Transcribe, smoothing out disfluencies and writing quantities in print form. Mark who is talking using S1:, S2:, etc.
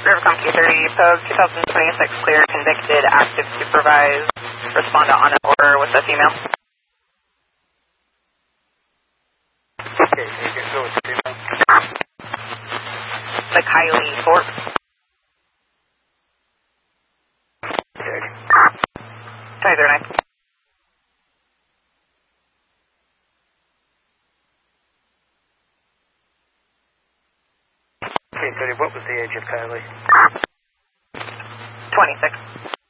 S1: Rivercom Q30, Pogue 2026 clear, convicted, active supervised, respond to on order with a female.
S2: Okay, so you can go with the female.
S1: The Kylie Thorpe.
S2: Okay.
S1: 2039.
S2: Okay, Tony, what was the age of Kylie?
S1: 26.